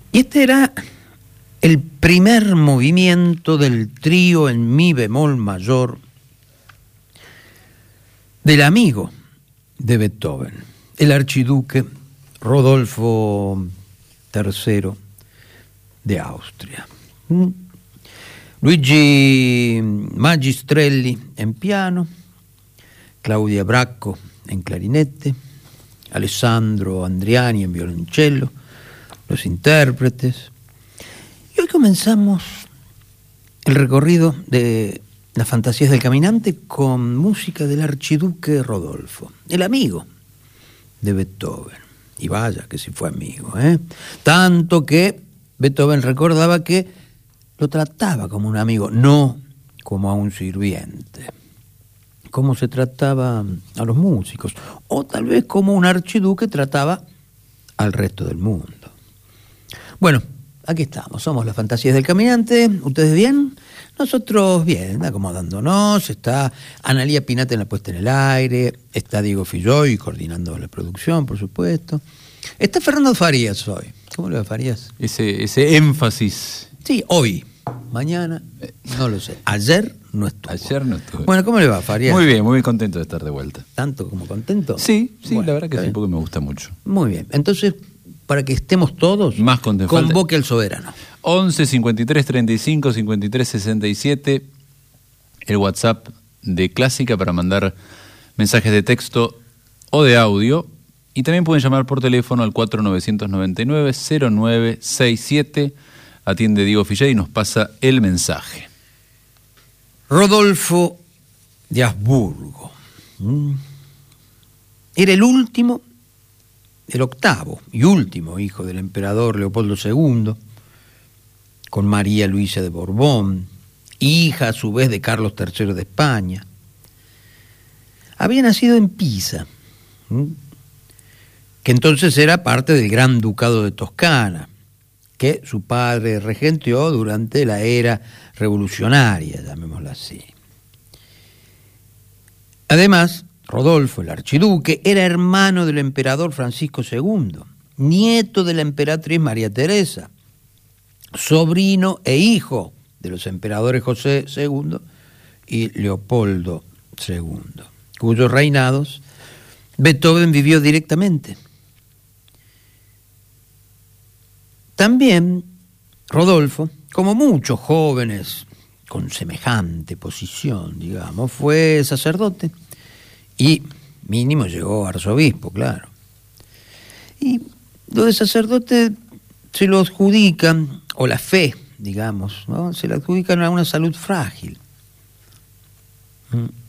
Y este era el primer movimiento del trío en mi bemol mayor del amigo de Beethoven, el archiduque Rodolfo III de Austria. Luigi Magistrelli en piano, Claudia Bracco en clarinete, Alessandro Andriani en violoncello, los intérpretes. Y hoy comenzamos el recorrido de las fantasías del caminante con música del archiduque Rodolfo, el amigo de Beethoven. Y vaya que si fue amigo, ¿eh? Tanto que Beethoven recordaba que lo trataba como un amigo, no como a un sirviente, como se trataba a los músicos, o tal vez como un archiduque trataba al resto del mundo. Bueno, aquí estamos, somos las fantasías del caminante. ¿Ustedes bien? Nosotros bien, acomodándonos. Está Analía Pinate en la puesta en el aire, está Diego Filloy coordinando la producción, por supuesto. Está Fernando Farías hoy. ¿Cómo le va, Farías? Ese énfasis. Sí, hoy. Mañana, no lo sé. Ayer no estuvo. Ayer no estuvo. Bueno, ¿cómo le va, Farías? Muy bien, muy contento de estar de vuelta. ¿Tanto como contento? Sí, bueno, la verdad que sí, bien. porque me gusta mucho. Muy bien, entonces, para que estemos todos, más convoque al soberano. 11 53 35 53 67, el WhatsApp de Clásica para mandar mensajes de texto o de audio. Y también pueden llamar por teléfono al 4999-0967. Atiende Diego Fillay y nos pasa el mensaje. Rodolfo de Habsburgo. Era el octavo y último hijo del emperador Leopoldo II, con María Luisa de Borbón, hija a su vez de Carlos III de España. Había nacido en Pisa, que entonces era parte del Gran Ducado de Toscana, que su padre regenteó durante la era revolucionaria, llamémosla así. Además, Rodolfo, el archiduque, era hermano del emperador Francisco II, nieto de la emperatriz María Teresa, sobrino e hijo de los emperadores José II y Leopoldo II, cuyos reinados Beethoven vivió directamente. También Rodolfo, como muchos jóvenes con semejante posición, digamos, fue sacerdote y mínimo llegó a arzobispo, claro. Y lo de sacerdote se lo adjudican, o la fe, digamos, ¿no? Se le adjudican a una salud frágil.